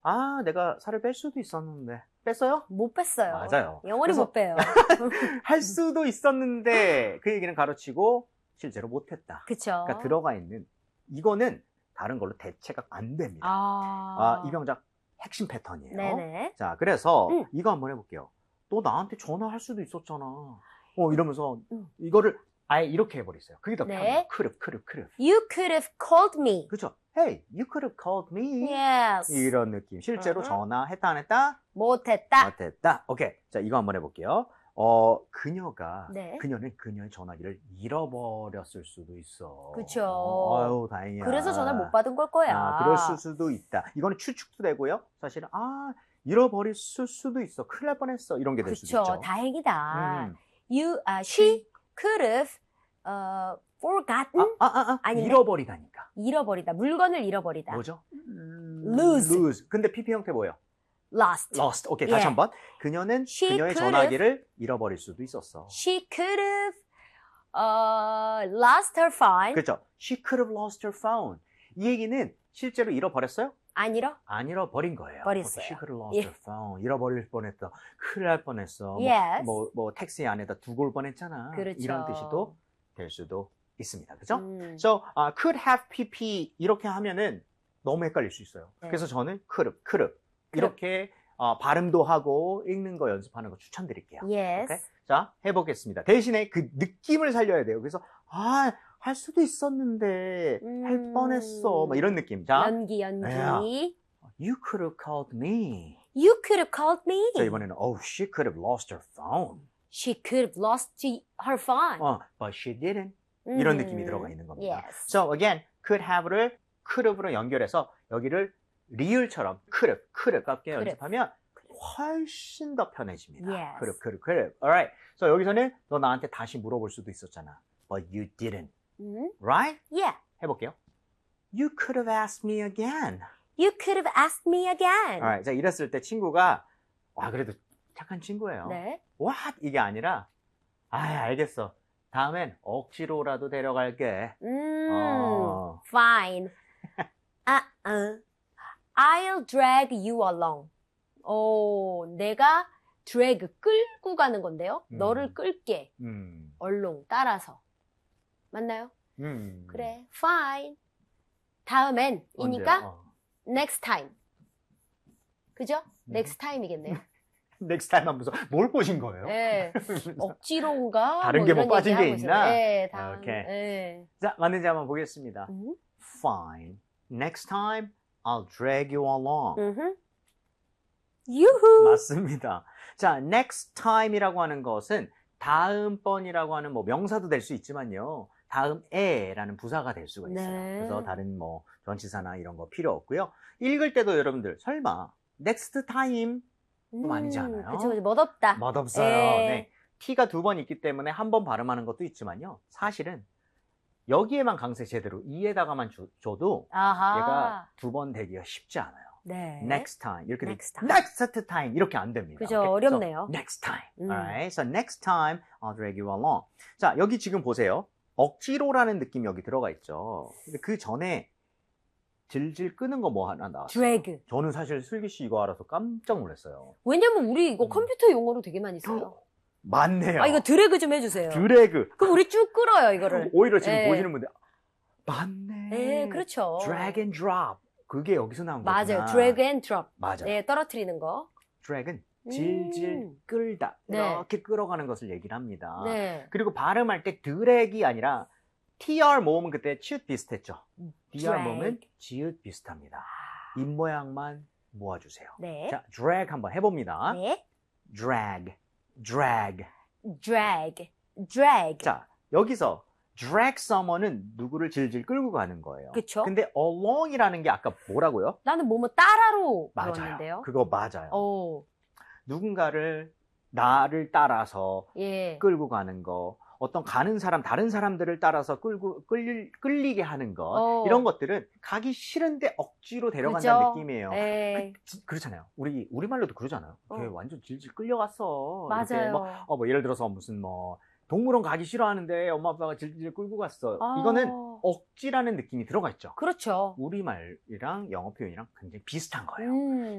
아, 내가 살을 뺄 수도 있었는데. 뺐어요? 못 뺐어요. 맞아요. 영원히 못 빼요. 할 수도 있었는데 그 얘기는 가로치고 실제로 못했다. 그쵸. 그러니까 들어가 있는 이거는 다른 걸로 대체가 안 됩니다. 이병작 핵심 패턴이에요. 네네. 자, 그래서 이거 한번 해볼게요. 너 나한테 전화할 수도 있었잖아. 이러면서 이거를 아예 이렇게 해버렸어요. 그게 더 편해요. could have. You could have called me. 그렇죠. Hey, you could have called me. Yes. 이런 느낌. 실제로 전화했다 안 했다? 못했다. 못했다. 오케이. 자, 이거 한번 해볼게요. 그녀가 네. 그녀는 그녀의 전화기를 잃어버렸을 수도 있어. 그쵸. 아유, 다행이야. 그래서 전화 못 받은 걸 거야. 그럴 수도 있다. 이거는 추측도 되고요. 사실은 잃어버렸을 수도 있어. 큰일 날 뻔했어. 이런 게 될 수도 있죠. 그쵸. 다행이다. She could have forgotten. 아닌데? 잃어버리다니까. 잃어버리다. 물건을 잃어버리다. 뭐죠? lose. 근데 PP 형태 뭐예요? lost. 오케이, 다시 한번. 그녀는 그녀의 전화기를 잃어버릴 수도 있었어. She could have lost her phone. 그렇죠. She could have lost her phone. 이 얘기는 실제로 잃어버렸어요? 안 잃어버린 거예요. 버렸어요. She could have lost her phone. 잃어버릴 뻔했다. 큰일 날 뻔했어. Yes. 뭐 택시 안에다 두고 올 뻔했잖아. 그렇죠. 이런 뜻이도 될 수도 있습니다. 그죠? So, could have PP 이렇게 하면은 너무 헷갈릴 수 있어요. 네. 그래서 저는 could have 이렇게 발음도 하고 읽는 거 연습하는 거 추천드릴게요. Yes. Okay? 자, 해보겠습니다. 대신에 그 느낌을 살려야 돼요. 그래서 할 수도 있었는데 할 뻔했어. 막 이런 느낌. 자, 연기. Yeah. You could have called me. You could have called me. 자, 이번에는 she could have lost her phone. She could have lost her phone. But she didn't. 이런 느낌이 들어가 있는 겁니다. Yes. So again, could have를 could have로 연결해서 여기를 리을처럼 could have 값게 연습하면 훨씬 더 편해집니다. Yes. could have. Alright. So 여기서는 너 나한테 다시 물어볼 수도 있었잖아. But you didn't. Right? Yeah. 해볼게요. You could have asked me again. You could have asked me again. Alright. 자, 이랬을 때 친구가 그래도 착한 친구예요. 네. What? 이게 아니라 알겠어. 다음엔 억지로라도 데려갈게. Fine. I'll drag you along. 내가 drag, 끌고 가는 건데요. 너를 끌게. 얼롱, 따라서. 맞나요? 그래, fine. 다음엔, 이니까, next time. 그죠? next time이겠네요. next time 하면서 뭘 보신 거예요? 네. 억지로인가? 다른 게 뭐 빠진 게 있나? 네, 다음. 오케이. 네. 자, 맞는지 한번 보겠습니다. Fine. Next time, I'll drag you along. 유후. 맞습니다. 자, next time이라고 하는 것은 다음번이라고 하는 명사도 될 수 있지만요. 다음에라는 부사가 될 수가 있어요. 네. 그래서 다른 전치사나 이런 거 필요 없고요. 읽을 때도 여러분들 설마 next time 아니지 않아요? 그쵸, 멋없다. 멋없어요. 네. T가 두 번 있기 때문에 한 번 발음하는 것도 있지만요. 사실은 여기에만 강세 제대로 이에다가만 줘도 얘가 두 번 되기가 쉽지 않아요. 네. Next time 이렇게 next time 이렇게 안 됩니다. 그죠, okay? 어렵네요. So, next time. Alright. So next time I'll drag you along. 자, 여기 지금 보세요. 억지로라는 느낌이 여기 들어가 있죠. 근데 그 전에 질질 끄는 거 하나 나왔어요. drag. 저는 사실 슬기 씨 이거 알아서 깜짝 놀랐어요. 왜냐면 우리 이거 컴퓨터 용어로 되게 많이 써요. 맞네요. 이거 드래그 좀 해주세요. 드래그. 그럼 우리 쭉 끌어요, 이거를. 오히려 지금 네. 보시는 분들 맞네. 네, 그렇죠. drag and drop. 그게 여기서 나온 거구나. 맞아요. drag and drop. 맞아요. 네, 떨어뜨리는 거. drag은 질질 끌다. 네. 이렇게 끌어가는 것을 얘기를 합니다. 네. 그리고 발음할 때 드랙이 아니라 tr 모음은 그때 치읓 비슷했죠. dr 모음은 지읒 비슷합니다. 입 모양만 모아주세요. 네. 자, drag 한번 해봅니다. 네. drag. 자, 여기서 drag someone은 누구를 질질 끌고 가는 거예요. 그쵸. 근데 along이라는 게 아까 뭐라고요? 나는 뭐뭐 따라로 맞아요. 배웠는데요. 그거 맞아요. 오. 누군가를 나를 따라서 예. 끌고 가는 거, 어떤 가는 사람, 다른 사람들을 따라서 끌리게 하는 것, 이런 것들은 가기 싫은데 억지로 데려간다는 그죠? 느낌이에요. 네. 그렇잖아요. 우리말로도 그러잖아요. 걔 완전 질질 끌려갔어. 맞아요. 이렇게 예를 들어서 무슨 동물원 가기 싫어하는데 엄마 아빠가 질질 끌고 갔어. 이거는 억지라는 느낌이 들어가 있죠. 그렇죠. 우리말이랑 영어 표현이랑 굉장히 비슷한 거예요.